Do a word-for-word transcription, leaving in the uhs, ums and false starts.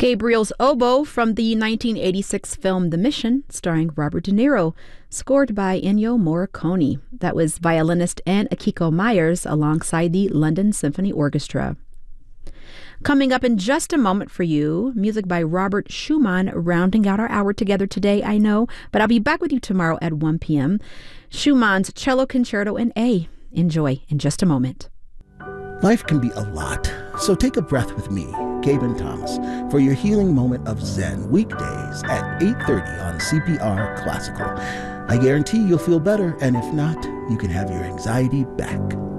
Gabriel's Oboe from the nineteen eighty-six film The Mission, starring Robert De Niro, scored by Ennio Morricone. That was violinist Anne Akiko Myers alongside the London Symphony Orchestra. Coming up in just a moment for you, music by Robert Schumann, rounding out our hour together today, I know, but I'll be back with you tomorrow at one p.m. Schumann's Cello Concerto in A. Enjoy in just a moment. Life can be a lot, so take a breath with me, Gaben Thomas, for your healing moment of Zen, weekdays at eight thirty on C P R Classical. I guarantee you'll feel better, and if not, you can have your anxiety back.